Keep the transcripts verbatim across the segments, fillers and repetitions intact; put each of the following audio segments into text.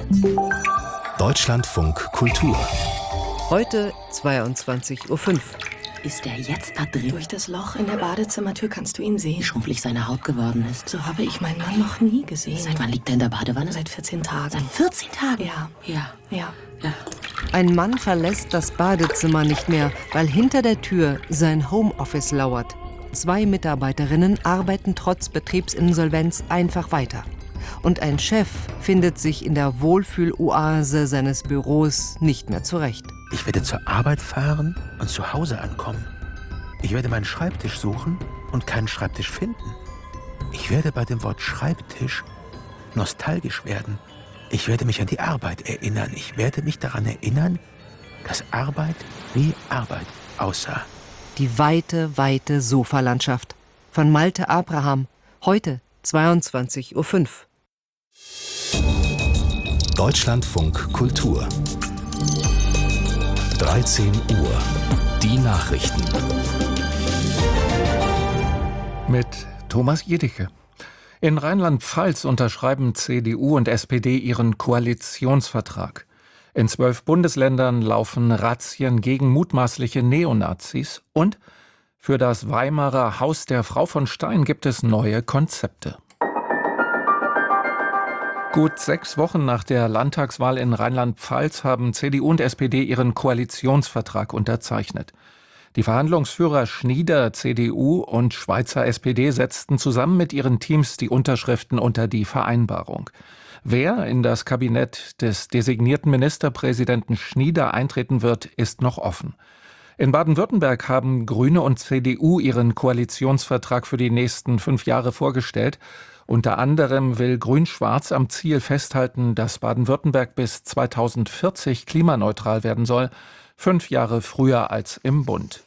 Deutschlandfunk Kultur. Heute zweiundzwanzig Uhr fünf. Ist er jetzt da drin? Durch das Loch in der Badezimmertür kannst du ihn sehen. Wie schrumpelig seine Haut geworden ist. So habe ich meinen Mann noch nie gesehen. Seit wann liegt er in der Badewanne? Seit vierzehn Tagen. Seit vierzehn Tagen? Ja. Ja. Ja. Ja. Ein Mann verlässt das Badezimmer nicht mehr, weil hinter der Tür sein Homeoffice lauert. Zwei Mitarbeiterinnen arbeiten trotz Betriebsinsolvenz einfach weiter. Und ein Chef findet sich in der Wohlfühloase seines Büros nicht mehr zurecht. Ich werde zur Arbeit fahren und zu Hause ankommen. Ich werde meinen Schreibtisch suchen und keinen Schreibtisch finden. Ich werde bei dem Wort Schreibtisch nostalgisch werden. Ich werde mich an die Arbeit erinnern. Ich werde mich daran erinnern, dass Arbeit wie Arbeit aussah. Die weite, weite Sofalandschaft. Von Malte Abraham. Heute zweiundzwanzig Uhr fünf. Deutschlandfunk Kultur. dreizehn Uhr. Die Nachrichten. Mit Thomas Jedicke. In Rheinland-Pfalz unterschreiben C D U und S P D ihren Koalitionsvertrag. In zwölf Bundesländern laufen Razzien gegen mutmaßliche Neonazis und für das Weimarer Haus der Frau von Stein gibt es neue Konzepte. Gut sechs Wochen nach der Landtagswahl in Rheinland-Pfalz haben C D U und S P D ihren Koalitionsvertrag unterzeichnet. Die Verhandlungsführer Schnieder, C D U und Schweizer S P D setzten zusammen mit ihren Teams die Unterschriften unter die Vereinbarung. Wer in das Kabinett des designierten Ministerpräsidenten Schnieder eintreten wird, ist noch offen. In Baden-Württemberg haben Grüne und C D U ihren Koalitionsvertrag für die nächsten fünf Jahre vorgestellt. Unter anderem will Grün-Schwarz am Ziel festhalten, dass Baden-Württemberg bis zweitausendvierzig klimaneutral werden soll, fünf Jahre früher als im Bund.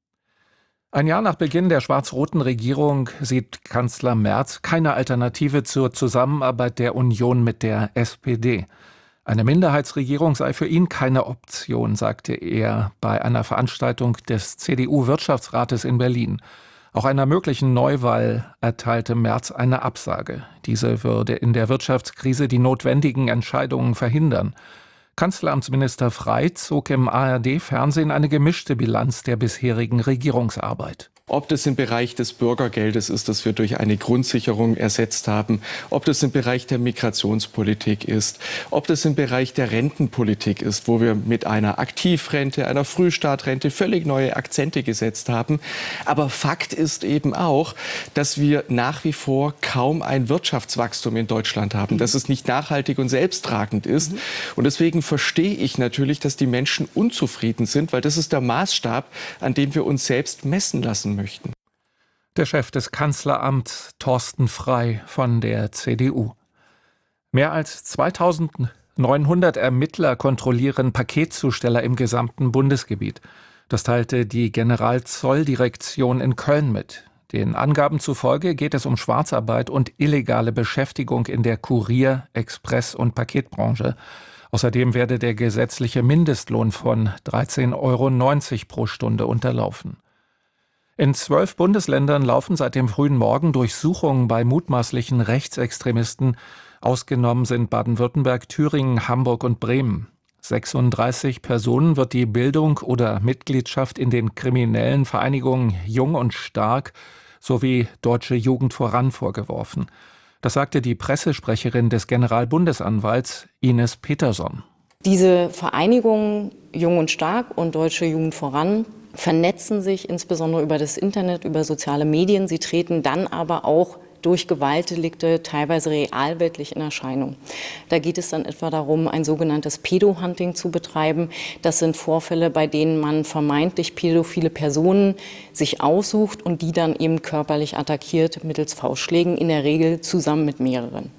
Ein Jahr nach Beginn der schwarz-roten Regierung sieht Kanzler Merz keine Alternative zur Zusammenarbeit der Union mit der S P D. Eine Minderheitsregierung sei für ihn keine Option, sagte er bei einer Veranstaltung des C D U-Wirtschaftsrates in Berlin. Auch einer möglichen Neuwahl erteilte Merz eine Absage. Diese würde in der Wirtschaftskrise die notwendigen Entscheidungen verhindern. Kanzleramtsminister Frey zog im A R D-Fernsehen eine gemischte Bilanz der bisherigen Regierungsarbeit. Ob das im Bereich des Bürgergeldes ist, das wir durch eine Grundsicherung ersetzt haben, ob das im Bereich der Migrationspolitik ist, ob das im Bereich der Rentenpolitik ist, wo wir mit einer Aktivrente, einer Frühstartrente völlig neue Akzente gesetzt haben. Aber Fakt ist eben auch, dass wir nach wie vor kaum ein Wirtschaftswachstum in Deutschland haben, dass es nicht nachhaltig und selbsttragend ist. Und deswegen verstehe ich natürlich, dass die Menschen unzufrieden sind, weil das ist der Maßstab, an dem wir uns selbst messen lassen möchten. Der Chef des Kanzleramts, Thorsten Frey von der C D U. Mehr als zweitausendneunhundert Ermittler kontrollieren Paketzusteller im gesamten Bundesgebiet. Das teilte die Generalzolldirektion in Köln mit. Den Angaben zufolge geht es um Schwarzarbeit und illegale Beschäftigung in der Kurier-, Express- und Paketbranche. Außerdem werde der gesetzliche Mindestlohn von dreizehn Euro neunzig pro Stunde unterlaufen. In zwölf Bundesländern laufen seit dem frühen Morgen Durchsuchungen bei mutmaßlichen Rechtsextremisten. Ausgenommen sind Baden-Württemberg, Thüringen, Hamburg und Bremen. sechsunddreißig Personen wird die Bildung oder Mitgliedschaft in den kriminellen Vereinigungen Jung und Stark sowie Deutsche Jugend voran vorgeworfen. Das sagte die Pressesprecherin des Generalbundesanwalts Ines Peterson. Diese Vereinigungen Jung und Stark und Deutsche Jugend voran vernetzen sich insbesondere über das Internet, über soziale Medien. Sie treten dann aber auch durch Gewaltdelikte teilweise realweltlich in Erscheinung. Da geht es dann etwa darum, ein sogenanntes Pedo-Hunting zu betreiben. Das sind Vorfälle, bei denen man vermeintlich pädophile Personen sich aussucht und die dann eben körperlich attackiert mittels Faustschlägen, in der Regel zusammen mit mehreren.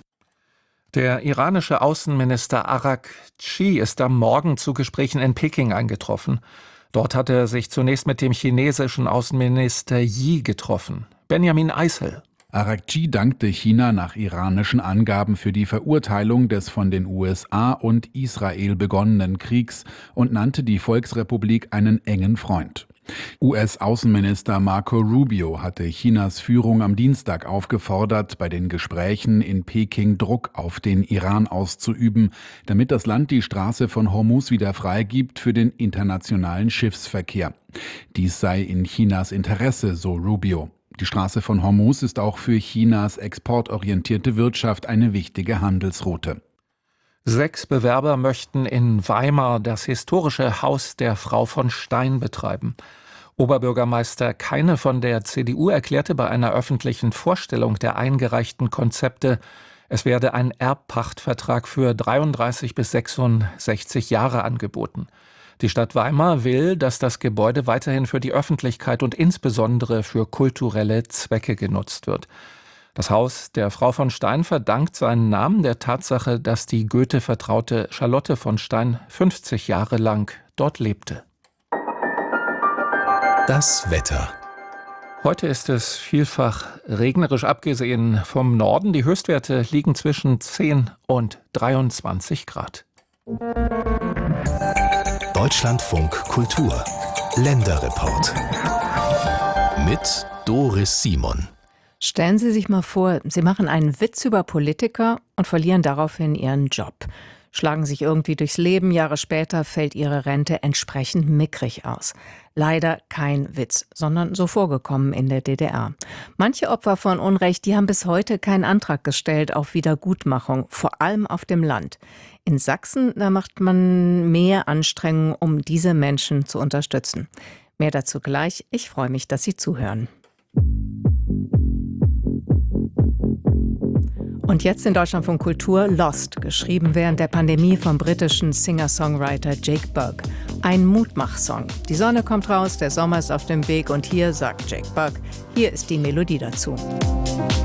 Der iranische Außenminister Araghchi ist am Morgen zu Gesprächen in Peking eingetroffen. Dort hat er sich zunächst mit dem chinesischen Außenminister Yi getroffen. Benjamin Eisel. Araghchi dankte China nach iranischen Angaben für die Verurteilung des von den U S A und Israel begonnenen Kriegs und nannte die Volksrepublik einen engen Freund. U S-Außenminister Marco Rubio hatte Chinas Führung am Dienstag aufgefordert, bei den Gesprächen in Peking Druck auf den Iran auszuüben, damit das Land die Straße von Hormuz wieder freigibt für den internationalen Schiffsverkehr. Dies sei in Chinas Interesse, so Rubio. Die Straße von Hormuz ist auch für Chinas exportorientierte Wirtschaft eine wichtige Handelsroute. Sechs Bewerber möchten in Weimar das historische Haus der Frau von Stein betreiben. Oberbürgermeister Keine von der C D U erklärte bei einer öffentlichen Vorstellung der eingereichten Konzepte, es werde ein Erbpachtvertrag für dreiunddreißig bis sechsundsechzig Jahre angeboten. Die Stadt Weimar will, dass das Gebäude weiterhin für die Öffentlichkeit und insbesondere für kulturelle Zwecke genutzt wird. Das Haus der Frau von Stein verdankt seinen Namen der Tatsache, dass die Goethe-Vertraute Charlotte von Stein fünfzig Jahre lang dort lebte. Das Wetter. Heute ist es vielfach regnerisch, abgesehen vom Norden. Die Höchstwerte liegen zwischen zehn und dreiundzwanzig Grad. Deutschlandfunk Kultur. Länderreport. Mit Doris Simon. Stellen Sie sich mal vor, Sie machen einen Witz über Politiker und verlieren daraufhin Ihren Job. Schlagen sich irgendwie durchs Leben, Jahre später fällt Ihre Rente entsprechend mickrig aus. Leider kein Witz, sondern so vorgekommen in der D D R. Manche Opfer von Unrecht, die haben bis heute keinen Antrag gestellt auf Wiedergutmachung, vor allem auf dem Land. In Sachsen, da macht man mehr Anstrengungen, um diese Menschen zu unterstützen. Mehr dazu gleich. Ich freue mich, dass Sie zuhören. Und jetzt in Deutschlandfunk Kultur Lost, geschrieben während der Pandemie vom britischen Singer-Songwriter Jake Bugg. Ein Mutmach-Song. Die Sonne kommt raus, der Sommer ist auf dem Weg und hier, sagt Jake Bugg, hier ist die Melodie dazu.